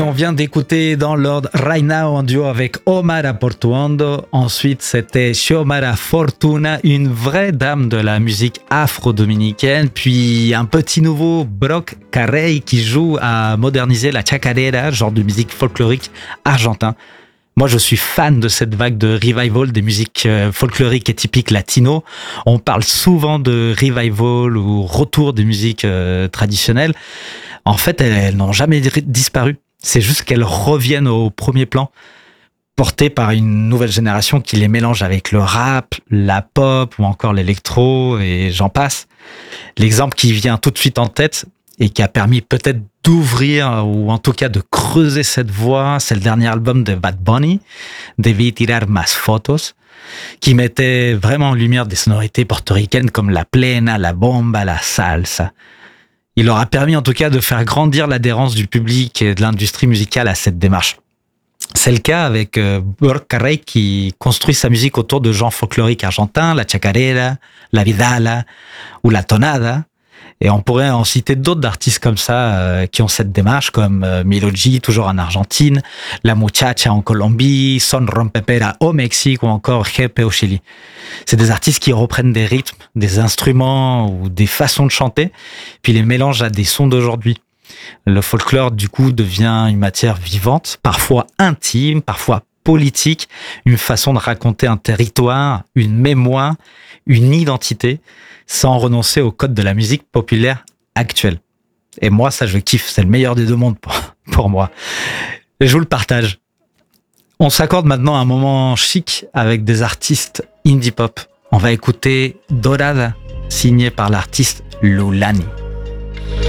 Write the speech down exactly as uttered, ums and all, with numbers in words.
On vient d'écouter dans l'ordre Right Now en duo avec Omara Portuondo. Ensuite, c'était Xiomara Fortuna, une vraie dame de la musique afro-dominicaine. Puis un petit nouveau, Brock Carey, qui joue à moderniser la chacarera, genre de musique folklorique argentin. Moi, je suis fan de cette vague de revival des musiques folkloriques et typiques latino. On parle souvent de revival ou retour des musiques euh, traditionnelles. En fait, elles, elles n'ont jamais disparu. C'est juste qu'elles reviennent au premier plan, portées par une nouvelle génération qui les mélange avec le rap, la pop ou encore l'électro et j'en passe. L'exemple qui vient tout de suite en tête et qui a permis peut-être d'ouvrir ou en tout cas de creuser cette voie, c'est le dernier album de Bad Bunny, Debí tirar más fotos, qui mettait vraiment en lumière des sonorités portoricaines comme la plena, la bomba, la salsa. Il leur a permis en tout cas de faire grandir l'adhérence du public et de l'industrie musicale à cette démarche. C'est le cas avec euh, Brock Carey qui construit sa musique autour de genres folkloriques argentins, la chacarera, la vidala ou la tonada. Et on pourrait en citer d'autres d'artistes comme ça euh, qui ont cette démarche, comme euh, Milo G, toujours en Argentine, La Muchacha en Colombie, Son Rompepera au Mexique ou encore Jepe au Chili. C'est des artistes qui reprennent des rythmes, des instruments ou des façons de chanter, puis les mélangent à des sons d'aujourd'hui. Le folklore, du coup, devient une matière vivante, parfois intime, parfois politique, une façon de raconter un territoire, une mémoire, une identité, sans renoncer au code de la musique populaire actuelle. Et moi, ça, je kiffe. C'est le meilleur des deux mondes pour, pour moi. Et je vous le partage. On s'accorde maintenant un moment chic avec des artistes indie pop. On va écouter Dorada, signé par l'artiste Lulani.